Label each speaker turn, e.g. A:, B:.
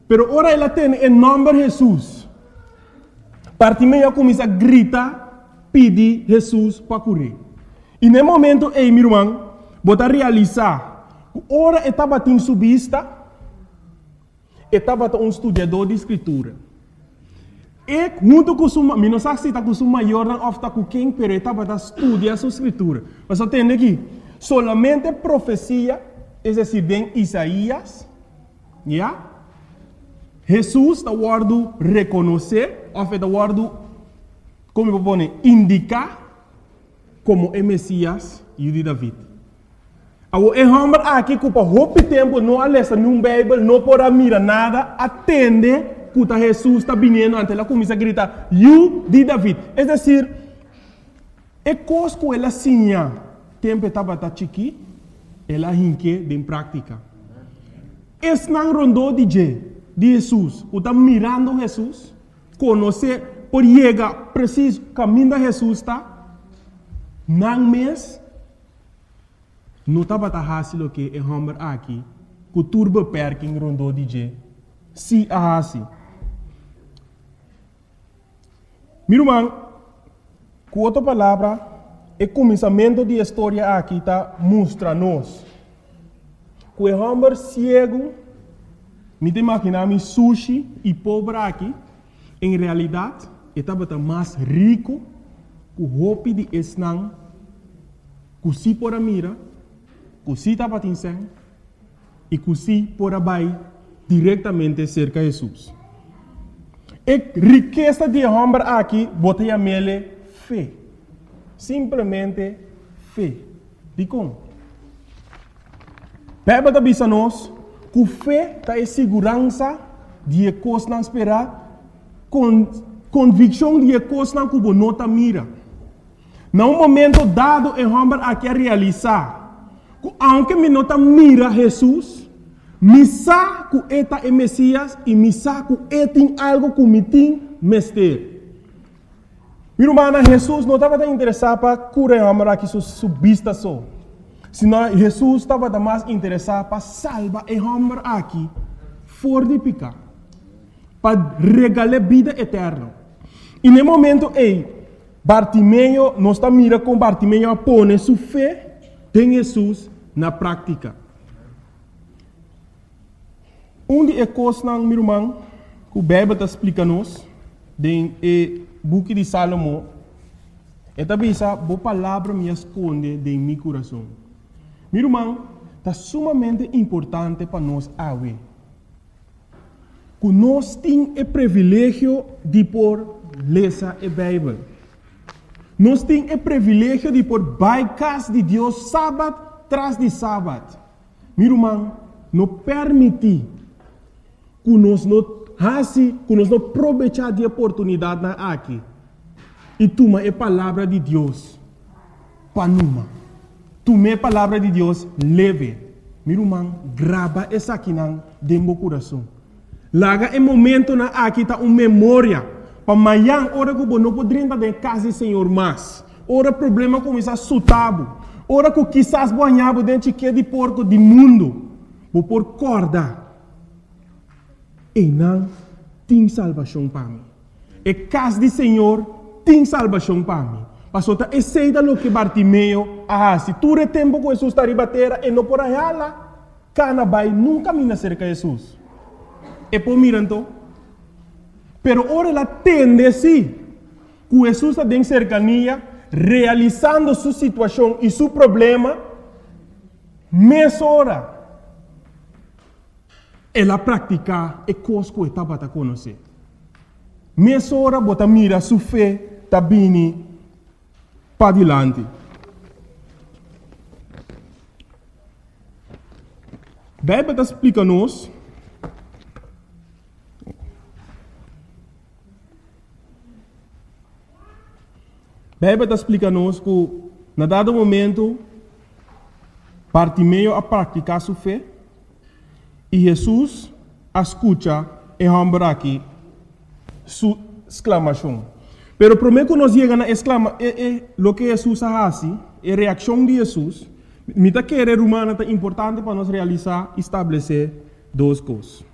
A: Pero ora ela tem em nome de Jesus. Bartimeu começa a gritar, pedir Jesus para curar. E no momento, meu irmão, bota realizar, ora estava em subista, estava um estudador de escritura. E junto com sua, não sei se está com sua maior ou está com quem, mas estava a estudar sua escritura. Mas você entende aqui, solamente profecia, é decir, em Isaías, yeah? Jesus está guardando reconhecer, ou está guardando, como eu vou indicar, como é Messias e de David. O homem aqui que por muito tempo não lê num Bíblia, não pode mirar nada, atende que Jesus está vindo, ante ela começa a gritar, "You de David". É decir, é coisa que ela sinha, tempo estava aqui, ela hinque em prática. Esse não rondou de Jesus, que está mirando Jesus, conhecer, por chegar preciso, caminho de Jesus está, não mês, não estava fácil o que é homem aqui, que turbo perking rondou de se a assim. Meu irmão, com outra palavra, o começamento da história aqui está mostra-nos que o homem cego, me imaginar sushi e pobre aqui, em realidade, estava mais rico que o roupa de esnang, que se por a mira, que se estava tinseng, e que se por a bai diretamente cerca de Jesus. A riqueza de homem aqui, botei a mele fé. Simplesmente fé. De como? Bíblia está dizendo nós que fé está em segurança de coisas não esperar, convicção de coisas não que não está mira. Num momento dado, o homem aqui a realizar, que aunque me não está mira Jesus, me sabe que eta é Messias e me sabe que é tem algo que me tem mestre. Meu irmão, Jesus não estava interessado para curar o homem aqui subista só. Senão Jesus estava mais interessado para salvar o homem aqui fora de pecado, para regalar vida eterna. E no momento Bartimeu não está mirando com Bartimeu a pôr sua fé em Jesus na prática. Onde é coisa, meu irmão, que o Bíblia está explicando-nos, no book de Salomão, é também essa boa palavra me esconde em meu coração. Meu irmão, está sumamente importante para nós que nós temos o privilégio de ler a Bíblia. Nós temos o privilégio de baicas de Deus sábado tras de sábado. Meu irmão, não permite que nós não aproveitar de oportunidade aqui e tomar a palavra de Deus para numa. Tomar a palavra de Deus leve. Meu irmão, grava essa aqui dentro do coração. Laga em momento na aqui está uma memória. Para amanhã, hora que não poderia estar em casa do Senhor mais. Hora problema começa a sutabo. Hora que quizás banhava dentro de porco do mundo. Vou por corda. E não tem salvação para mim. E casa do Senhor tem salvação para mim. Pastor, esse é o que Bartimeu se tu é tempo que Jesus está ribatera e não por aí lá, cana vai nunca me cerca de Jesus. E por mirando, pero ora ela tende sim, que Jesus está em cercania, realizando sua situação e seu problema, mais hora. Ela pratica e coisa que estava a conhecer. Mais hora, bota mira sua fé, está vindo para adiante. A Bíblia explica-nos que, na dado momento, Bartimeu a praticar sua fé e Jesus escuta e homem aqui sua exclamação. Pero primeiro que nós chegamos a exclamar, o que Jesus faz, a reação de Jesus, me está querer humana é importante para nós realizar e estabelecer duas coisas.